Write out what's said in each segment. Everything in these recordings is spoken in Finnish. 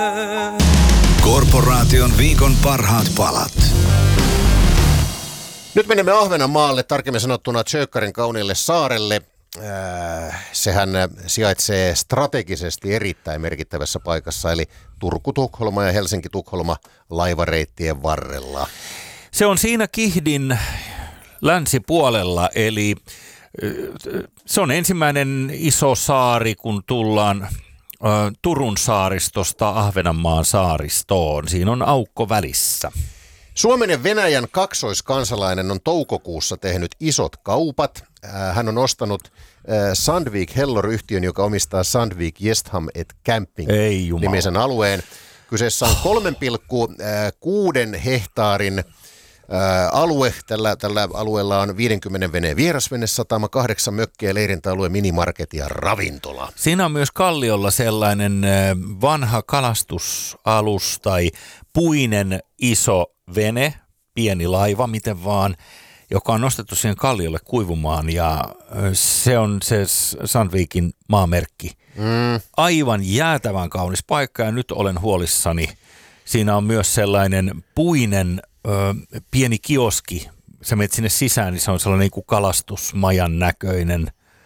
Korporaation viikon parhaat palat. Nyt menemme Ahvenanmaalle, tarkemmin sanottuna Tjökkärin kauniille saarelle. Sehän sijaitsee strategisesti erittäin merkittävässä paikassa, eli Turku-Tukholma ja Helsinki-Tukholma laivareittien varrella. Se on siinä Kihdin länsipuolella, eli se on ensimmäinen iso saari, kun tullaan Turun saaristosta Ahvenanmaan saaristoon. Siinä on aukko välissä. Suomen ja Venäjän kaksoiskansalainen on toukokuussa tehnyt isot kaupat. Hän on ostanut Sandvik Hellor-yhtiön, joka omistaa Sandvik Gästham et Camping-nimisen alueen. Kyseessä on 3,6 hehtaarin alue. Tällä alueella on 50 veneen vierasvenesatama, 8 mökkiä, leirintäalue, minimarket ja ravintola. Siinä on myös kalliolla sellainen vanha kalastusalus tai puinen iso vene, pieni laiva, miten vaan, joka on nostettu siihen kalliolle kuivumaan, ja se on se Sandvikin maamerkki. Aivan jäätävän kaunis paikka, ja nyt olen huolissani. Siinä on myös sellainen puinen pieni kioski. Sä menet sinne sisään, niin se on sellainen niin kuin kalastusmajan näköinen,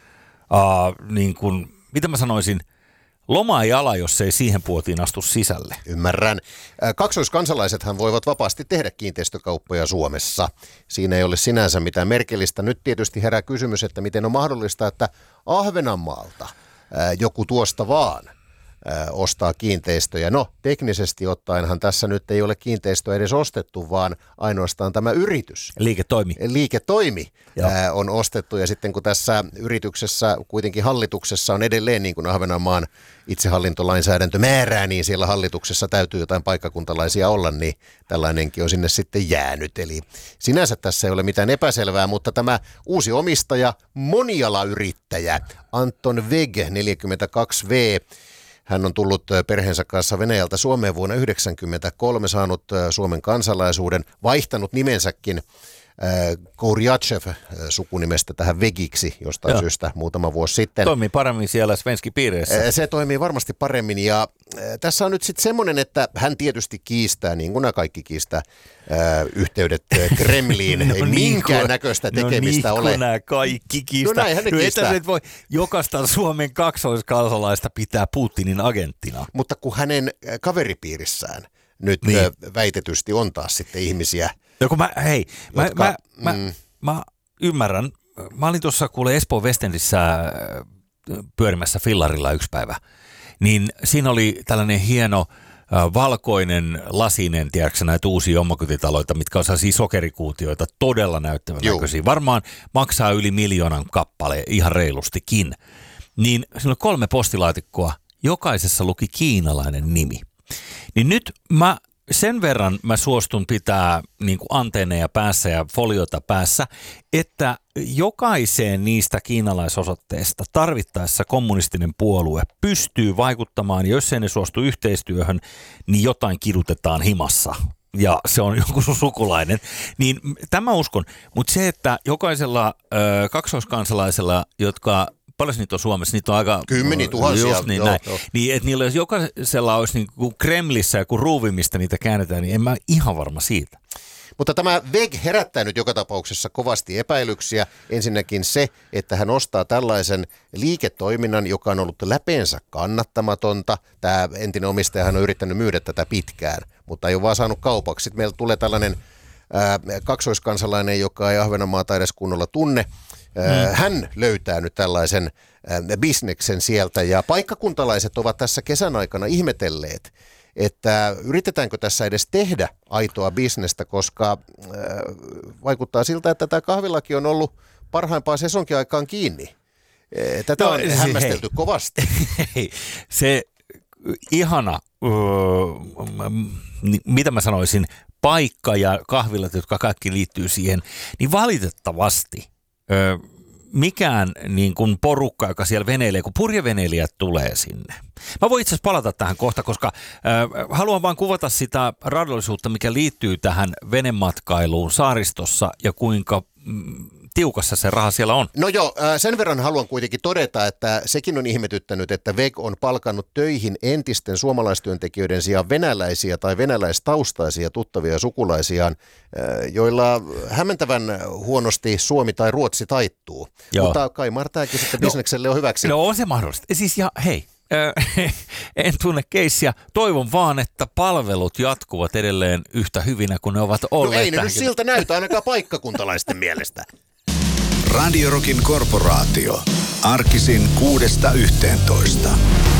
niin kuin, mitä mä sanoisin, loma ei ala, jos ei siihen puotiin astu sisälle. Ymmärrän. Kaksoiskansalaisethan voivat vapaasti tehdä kiinteistökauppoja Suomessa. Siinä ei ole sinänsä mitään merkillistä. Nyt tietysti herää kysymys, että miten on mahdollista, että Ahvenanmaalta joku tuosta vaan ostaa kiinteistöjä. No, teknisesti ottaenhan tässä nyt ei ole kiinteistöä edes ostettu, vaan ainoastaan tämä yritys. Liiketoimi on ostettu, ja sitten kun tässä yrityksessä, kuitenkin hallituksessa on edelleen, niin kuin Ahvenanmaan itsehallintolainsäädäntö määrää, niin siellä hallituksessa täytyy jotain paikkakuntalaisia olla, niin tällainenkin on sinne sitten jäänyt. Eli sinänsä tässä ei ole mitään epäselvää, mutta tämä uusi omistaja, monialayrittäjä Anton Weg, 42V, hän on tullut perheensä kanssa Venäjältä Suomeen vuonna 1993, saanut Suomen kansalaisuuden, vaihtanut nimensäkin Kouriachev sukunimestä tähän Vegiksi jostain syystä muutama vuosi sitten. Toimii paremmin siellä svenski-piireissä. Se toimii varmasti paremmin, ja tässä on nyt sitten semmoinen, että hän tietysti kiistää, niin kuin nämä kaikki kiistää, yhteydet Kremliin. Ei minkään näköistä tekemistä ole. No nämä kaikki kiistää. No etä nyt voi jokaista Suomen kaksoiskansalaista pitää Putinin agenttina. Mutta kun hänen kaveripiirissään nyt väitetysti on taas sitten ihmisiä, mä ymmärrän. Mä olin tuossa kuule Espoon Westendissä pyörimässä fillarilla yksi päivä. Niin siinä oli tällainen hieno valkoinen lasinen, tiedätkö näitä uusia omakotitaloita, mitkä on sellaisia sokerikuutioita, todella näyttävän näköisiä. Varmaan maksaa yli 1 miljoonan kappale ihan reilustikin. Niin siinä oli 3 postilaatikkoa, jokaisessa luki kiinalainen nimi. Niin nyt sen verran mä suostun pitää niin kuin anteenneja päässä ja foliota päässä, että jokaiseen niistä kiinalaisosoitteista tarvittaessa kommunistinen puolue pystyy vaikuttamaan, ja jos ei ne suostu yhteistyöhön, niin jotain kidutetaan himassa. Ja se on joku sukulainen. Niin tämä uskon. Mutta se, että jokaisella kaksoiskansalaisella, jotka paljon niitä on Suomessa? Niitä on aika 10 000. Just niin, näin. Niin, että niillä jos jokaisella olisi niin kuin Kremlissä joku ruuvi, mistä niitä käännetään, niin en mä ihan varma siitä. Mutta tämä Weg herättää nyt joka tapauksessa kovasti epäilyksiä. Ensinnäkin se, että hän ostaa tällaisen liiketoiminnan, joka on ollut läpeensä kannattamatonta. Tämä entinen omistajahan on yrittänyt myydä tätä pitkään, mutta ei ole vaan saanut kaupaksi. Sitten meillä tulee tällainen kaksoiskansalainen, joka ei Ahvenanmaata edes kunnolla tunne. Hän löytää nyt tällaisen bisneksen sieltä, ja paikkakuntalaiset ovat tässä kesän aikana ihmetelleet, että yritetäänkö tässä edes tehdä aitoa bisnestä, koska vaikuttaa siltä, että tämä kahvilakin on ollut parhaimpaan sesonkiaikaan kiinni. Tätä on hämmästelty kovasti. Se ihana, mitä mä sanoisin, paikka ja kahvilat, jotka kaikki liittyy siihen, niin valitettavasti mikään niin kuin porukka, joka siellä veneilee, kun purjeveneilijät tulee sinne. Mä voin itse asiassa palata tähän kohta, koska haluan vaan kuvata sitä raadollisuutta, mikä liittyy tähän venematkailuun saaristossa ja kuinka tiukassa se raha siellä on. No joo, sen verran haluan kuitenkin todeta, että sekin on ihmetyttänyt, että VEG on palkannut töihin entisten suomalaistyöntekijöiden sijaan venäläisiä tai venäläistaustaisia tuttavia sukulaisiaan, joilla hämmentävän huonosti suomi tai ruotsi taittuu. Joo. Mutta kai martaakin sitten bisnekselle on hyväksi. No on se mahdollista. Siis hei. En tunne keissiä. Toivon vaan, että palvelut jatkuvat edelleen yhtä hyvinä kuin ne ovat olleet. No ei ne nyt siltä näytä ainakaan paikkakuntalaisten mielestä. Radio Rockin korporaatio. Arkisin 6–11.